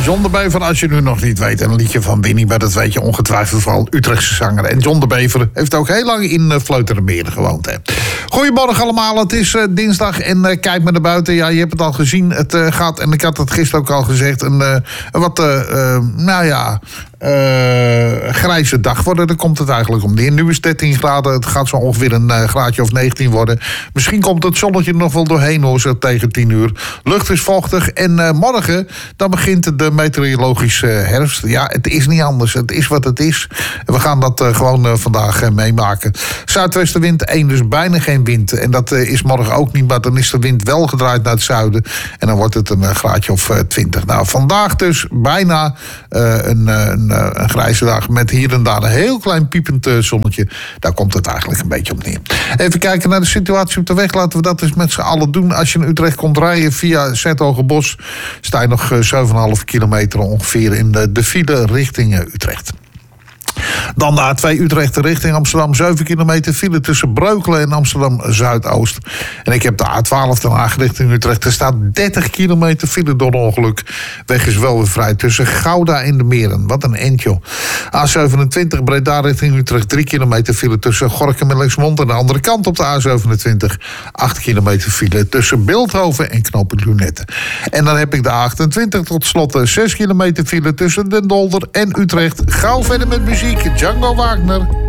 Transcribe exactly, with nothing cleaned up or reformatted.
John de Bever, als je nu nog niet weet, een liedje van Winnie, maar dat weet je ongetwijfeld vooral, Utrechtse zanger. En John de Bever heeft ook heel lang in uh, Vleuterenmeren gewoond. Hè. Goedemorgen allemaal, het is uh, dinsdag en uh, kijk maar naar buiten. Ja, je hebt het al gezien, het uh, gaat, en ik had het gisteren ook al gezegd, een, uh, een wat, uh, uh, nou ja... Uh, grijze dag worden, daar komt het eigenlijk om neer. Nu is het dertien graden, het gaat zo ongeveer een uh, graadje of negentien worden. Misschien komt het zonnetje nog wel doorheen hoor, zo tegen tien uur. Lucht is vochtig en uh, morgen dan begint de meteorologische herfst. Ja, het is niet anders, het is wat het is. En we gaan dat uh, gewoon uh, vandaag uh, meemaken. Zuidwestenwind één, dus bijna geen wind. En dat uh, is morgen ook niet, maar dan is de wind wel gedraaid naar het zuiden. En dan wordt het een uh, graadje of uh, twintig. Nou, vandaag dus bijna uh, een... een Een, een grijze dag met hier en daar een heel klein piepend uh, zonnetje. Daar komt het eigenlijk een beetje op neer. Even kijken naar de situatie op de weg. Laten we dat eens met z'n allen doen. Als je in Utrecht komt rijden via Zertogenbosch, sta je nog uh, zeven komma vijf kilometer ongeveer in de, de file richting uh, Utrecht. Dan de A twee Utrecht richting Amsterdam. zeven kilometer file tussen Breukelen en Amsterdam Zuidoost. En ik heb de A twaalf Den Haag richting Utrecht. Er staat dertig kilometer file door een ongeluk. Weg is wel weer vrij tussen Gouda en de Meren. Wat een endjo. A zevenentwintig Breda richting Utrecht. drie kilometer file tussen Gorinchem en Lexmond. En de andere kant op de A zevenentwintig. acht kilometer file tussen Bilthoven en Knooppunt Lunette. En dan heb ik de A achtentwintig tot slot zes kilometer file tussen Den Dolder en Utrecht. Gauw verder met muziek. Django Wagner.